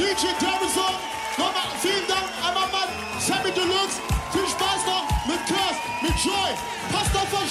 DJ Davison. Nochmal vielen Dank an meinen Mann Sammy Deluxe. Viel Spaß noch mit Curse, mit Joy. Passt auf euch